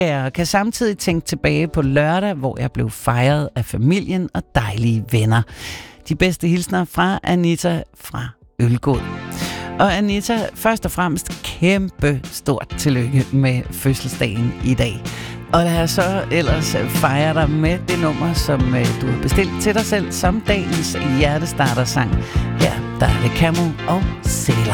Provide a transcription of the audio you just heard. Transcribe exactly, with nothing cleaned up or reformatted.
Jeg kan samtidig tænke tilbage på lørdag, hvor jeg blev fejret af familien og dejlige venner. De bedste hilsner fra Anita fra Ølgod. Og Anita, først og fremmest kæmpe stort tillykke med fødselsdagen i dag. Og lad os så ellers fejre dig med det nummer, som du har bestilt til dig selv som dagens hjertestartersang. Her der er det Camo og Sæler.